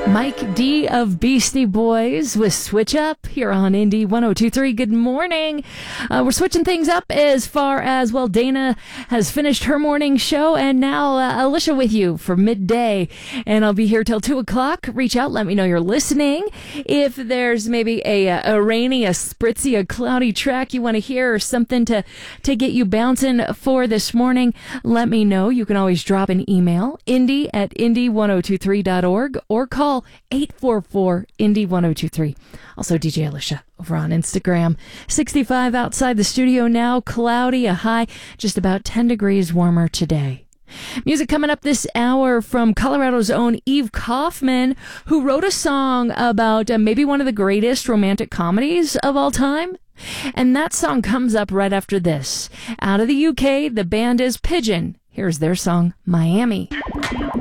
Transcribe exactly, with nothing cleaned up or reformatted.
Mike D of Beastie Boys with Switch Up here on Indy one oh two point three. Good morning. Uh, we're switching things up as far as, well, Dana has finished her morning show, and now uh, Alicia with you for midday. And I'll be here till two o'clock. Reach out. Let me know you're listening. If there's maybe a, a rainy, a spritzy, a cloudy track you want to hear or something to, to get you bouncing for this morning, let me know. You can always drop an email, indy at indy one oh two three dot org, or call eight four four Indy one oh two three. Also, D J Alicia over on Instagram. sixty-five outside the studio now, cloudy, a high just about ten degrees warmer today. Music coming up this hour from Colorado's own Eve Kaufman, who wrote a song about uh, maybe one of the greatest romantic comedies of all time. And that song comes up right after this. Out of the U K, the band is Pigeon. Here's their song, Miami.